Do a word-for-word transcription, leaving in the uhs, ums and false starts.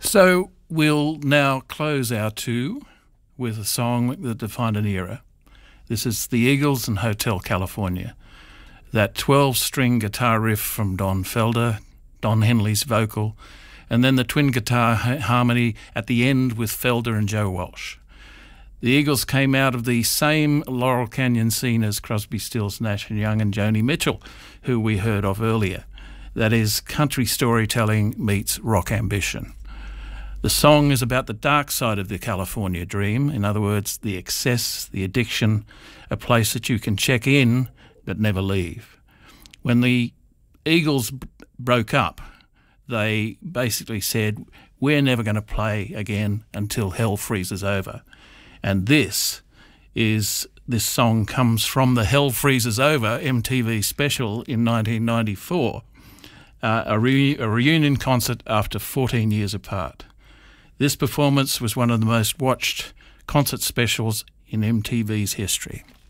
So we'll now close our two with a song that defined an era. This is the Eagles and Hotel California. That twelve-string guitar riff from Don Felder, Don Henley's vocal, and then the twin guitar harmony at the end with Felder and Joe Walsh. The Eagles came out of the same Laurel Canyon scene as Crosby, Stills, Nash and Young and Joni Mitchell, who we heard of earlier. That is country storytelling meets rock ambition. The song is about the dark side of the California dream. In other words, the excess, the addiction, a place that you can check in but never leave. When the Eagles b- broke up, they basically said, we're never going to play again until hell freezes over. And this is this song comes from the Hell Freezes Over M T V special in nineteen ninety-four, uh, a, re- a reunion concert after fourteen years apart. This performance was one of the most watched concert specials in M T V's history.